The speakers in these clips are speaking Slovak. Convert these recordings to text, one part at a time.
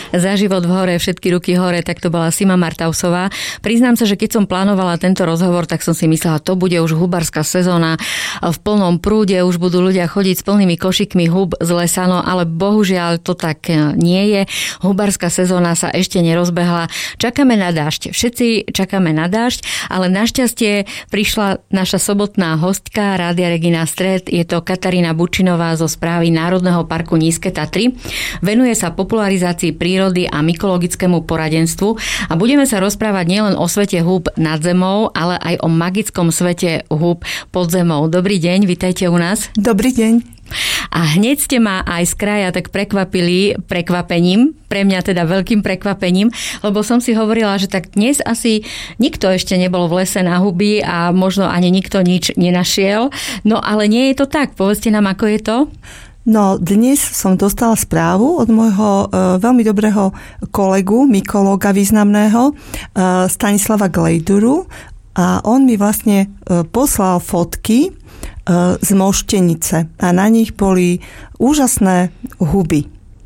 Za život v hore, všetky ruky hore, tak to bola Sima Martausová. Priznám sa, že keď som plánovala tento rozhovor, tak som si myslela, to bude už hubárska sezóna v plnom prúde, už budú ľudia chodiť s plnými košikmi hub z lesa, no ale bohužiaľ to tak nie je. Hubárska sezóna sa ešte nerozbehla. Čakáme na dážď. Všetci čakáme na dážď, ale našťastie prišla naša sobotná hostka Rádia Regina Stred. Je to Katarína Bučinová zo správy Národného parku Nízke Tatry. Venuje sa popularizácii prírody a mykologickému poradenstvu a budeme sa rozprávať nielen o svete húb nad zemou, ale aj o magickom svete húb pod zemou. Dobrý deň, vitajte u nás. Dobrý deň. A hneď ste ma aj z kraja tak prekvapili prekvapením, pre mňa teda veľkým prekvapením, lebo som si hovorila, že tak dnes asi nikto ešte nebol v lese na huby a možno ani nikto nič nenašiel. No ale nie je to tak, povedzte nám, ako je to? No, dnes som dostala správu od môjho veľmi dobrého kolegu, mykológa významného, Stanislava Glejduru, a on mi vlastne poslal fotky z Moštenice a na nich boli úžasné huby.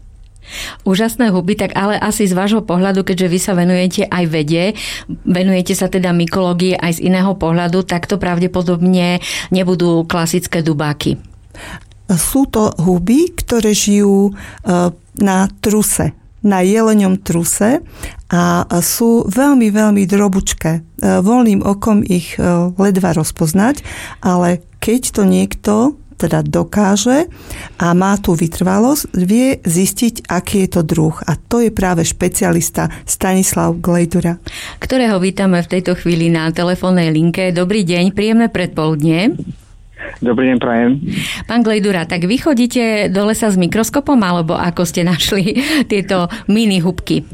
Úžasné huby, tak ale asi z vášho pohľadu, keďže vy sa venujete aj vede, venujete sa teda mykológii aj z iného pohľadu, tak to pravdepodobne nebudú klasické dubáky. Sú to huby, ktoré žijú na truse, na jeleňom truse a sú veľmi, veľmi drobučké. Voľným okom ich ledva rozpoznať, ale keď to niekto teda dokáže a má tú vytrvalosť, vie zistiť, aký je to druh. A to je práve špecialista Stanislav Glejdura. Ktorého vítame v tejto chvíli na telefónnej linke. Dobrý deň, príjemné predpoludnie. Dobrý deň, prajem. Pán Glejdura, tak vy chodíte do lesa s mikroskopom, alebo ako ste našli tieto mini hubky?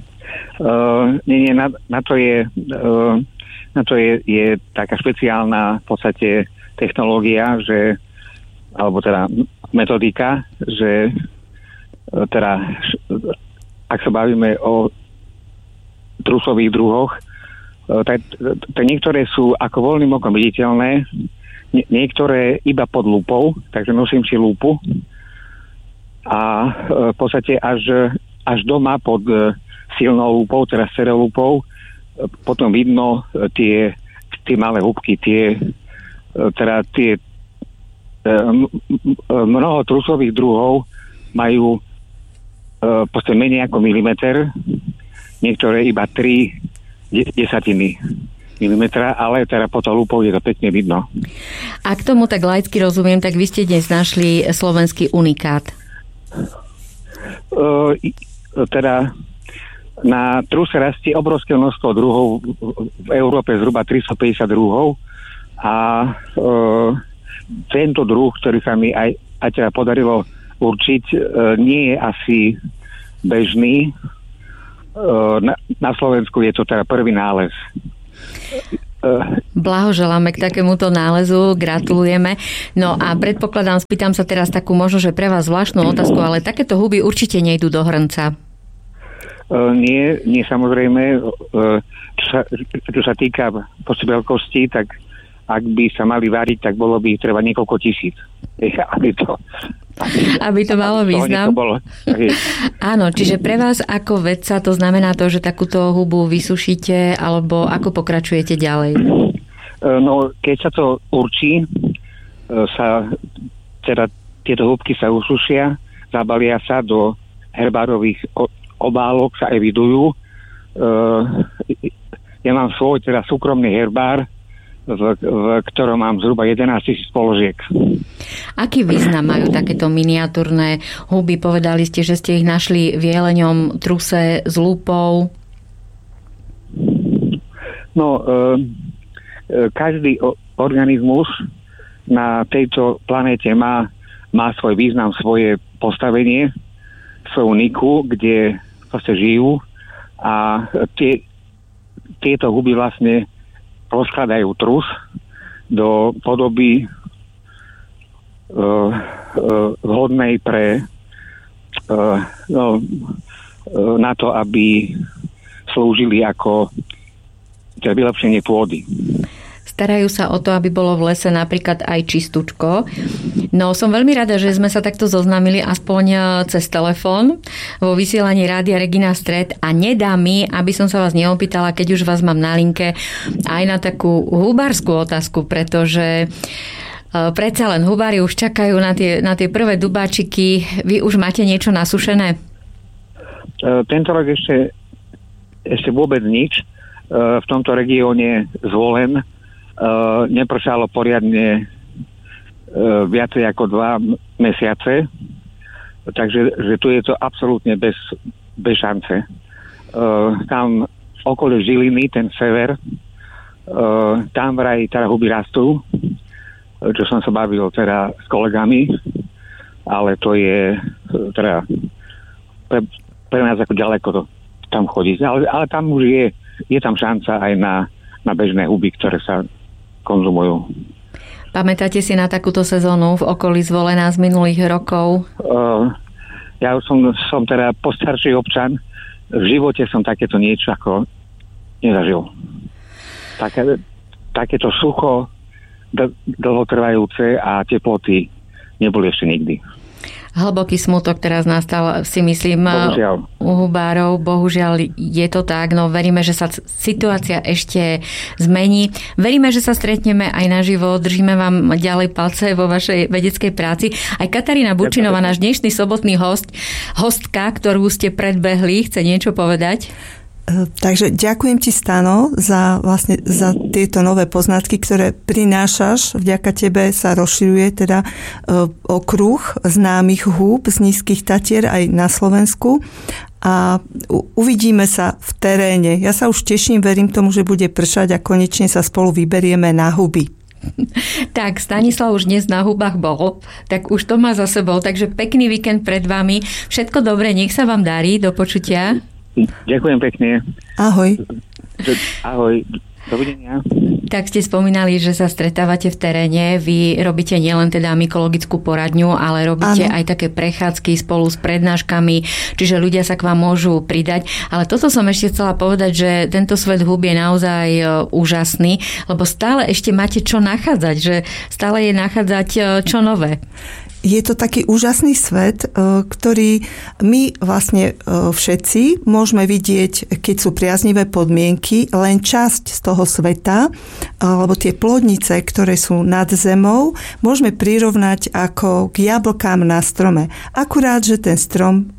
Nie, na to je taká špeciálna v podstate technológia, že, alebo teda metodika, že teda, ak sa bavíme o trusových druhoch, tak niektoré sú ako voľným okom viditeľné, niektoré iba pod lupou, takže nosím si lupu a v podstate až doma pod silnou lupou, teda stereolupou, potom vidno tie malé húbky, mnoho trusových druhov majú v podstate menej ako milimeter, niektoré iba 3 desatiny milimetra, ale teda pod tou lupou je to pekne vidno. Ak tomu tak laicky rozumiem, tak vy ste dnes našli slovenský unikát. Teda na truse rastie obrovské množstvo druhov, v Európe zhruba 350 druhov a tento druh, ktorý sa mi aj teda podarilo určiť, nie je asi bežný. Na Slovensku je to teda prvý nález. Blahoželáme k takémuto nálezu, gratulujeme. No a predpokladám, spýtam sa teraz takú možno, že pre vás zvláštnu otázku, ale takéto huby určite nejdú do hrnca. Nie samozrejme. Čo sa týka veľkosti, tak ak by sa mali variť, tak bolo by treba niekoľko tisíc. Aby to malo význam. Áno, čiže pre vás ako vedca to znamená to, že takúto hubu vysušíte, alebo ako pokračujete ďalej? No, keď sa to určí, teda tieto húbky sa usušia, zabalia sa do herbárových obálok, sa evidujú. Ja mám svoj teda súkromný herbár, v ktorom mám zhruba 11 000 položiek. Aký význam majú takéto miniatúrne huby? Povedali ste, že ste ich našli v jeleňom truse s lupou. No, každý organizmus na tejto planéte má svoj význam, svoje postavenie, svoju niku, kde vlastne žijú a tieto huby vlastne rozkladajú trus do podoby vhodnej pre na to, aby slúžili ako vylepšenie pôdy. Starajú sa o to, aby bolo v lese napríklad aj čistúčko. No, som veľmi rada, že sme sa takto zoznámili aspoň cez telefón vo vysielaní Rádia Regina Stred a nedá mi, aby som sa vás neopýtala, keď už vás mám na linke, aj na takú hubárskú otázku, pretože predsa len hubári už čakajú na tie prvé dubáčiky. Vy už máte niečo nasušené? Tento rok ešte vôbec nič. V tomto regióne Zvolen nepršalo poriadne viacej ako 2 mesiace, takže že tu je to absolútne bez šance. Tam okolo Žiliny, ten sever, tam vraj teda huby rastú, čo som sa bavil teda s kolegami, ale to je teda pre nás ako ďaleko to tam chodiť. Ale tam už je tam šanca aj na bežné huby, ktoré sa konzumujú. Pamätáte si na takúto sezónu v okolí Zvolena z minulých rokov? Ja už som teda postarší občan. V živote som takéto niečo ako nezažil. Takéto sucho, dlhotrvajúce a teploty neboli ešte nikdy. Hlboký smutok teraz nastal, si myslím, bohužiaľ. U hubárov. Bohužiaľ je to tak, no veríme, že sa situácia ešte zmení. Veríme, že sa stretneme aj naživo. Držíme vám ďalej palce vo vašej vedeckej práci. Aj Katarína Bučinová, náš dnešný sobotný hostka, ktorú ste predbehli, chce niečo povedať? Takže ďakujem ti, Stano, za tieto nové poznatky, ktoré prinášaš. Vďaka tebe sa rozširuje teda okruh známych húb z Nízkych Tatier aj na Slovensku. A uvidíme sa v teréne. Ja sa už teším, verím tomu, že bude pršať a konečne sa spolu vyberieme na huby. Tak, Stanislav už dnes na hubách bol, tak už to má za sebou, takže pekný víkend pred vami. Všetko dobré, nech sa vám darí, do počutia. Ďakujem pekne. Ahoj. Ahoj. Dovidenia. Tak ste spomínali, že sa stretávate v teréne. Vy robíte nielen teda mykologickú poradňu, ale robíte aj také prechádzky spolu s prednáškami, čiže ľudia sa k vám môžu pridať. Ale toto som ešte chcela povedať, že tento svet húb je naozaj úžasný, lebo stále ešte máte čo nachádzať, že stále je nachádzať čo nové. Je to taký úžasný svet, ktorý my vlastne všetci môžeme vidieť, keď sú priaznivé podmienky, len časť z toho sveta, lebo tie plodnice, ktoré sú nad zemou, môžeme prirovnať ako k jablkám na strome. Akurát, že ten strom,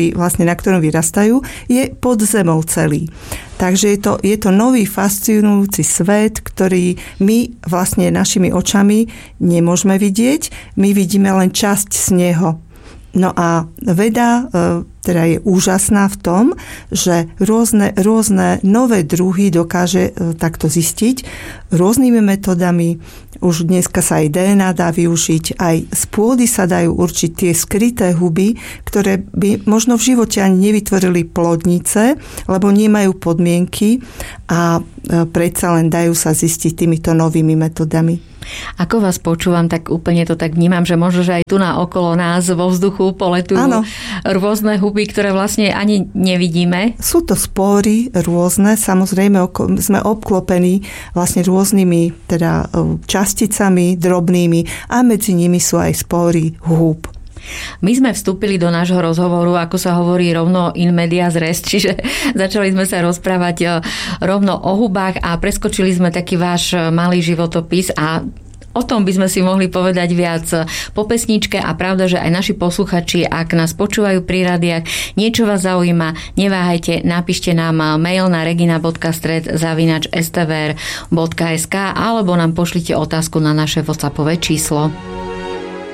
na ktorom vyrastajú, je pod zemou celý. Takže je to nový fascinujúci svet, ktorý my vlastne našimi očami nemôžeme vidieť. My vidíme len časť z neho. No a veda teda je úžasná v tom, že rôzne nové druhy dokáže takto zistiť rôznymi metodami. Už dneska sa aj DNA dá využiť, aj z pôdy sa dajú určiť tie skryté huby, ktoré by možno v živote ani nevytvorili plodnice, lebo nemajú podmienky a predsa len dajú sa zistiť týmito novými metodami. Ako vás počúvam, tak úplne to tak vnímam, že možno, že aj tu na okolo nás vo vzduchu poletujú rôzne huby, ktoré vlastne ani nevidíme. Sú to spóry rôzne, samozrejme sme obklopení vlastne rôznymi teda časticami drobnými a medzi nimi sú aj spóry húb. My sme vstúpili do nášho rozhovoru, ako sa hovorí, rovno in medias res, čiže začali sme sa rozprávať rovno o hubách a preskočili sme taký váš malý životopis a o tom by sme si mohli povedať viac po pesničke a pravda, že aj naši posluchači, ak nás počúvajú pri rádiách, niečo vás zaujíma, neváhajte, napíšte nám mail na regina.stred@stvr.sk alebo nám pošlite otázku na naše WhatsAppové číslo.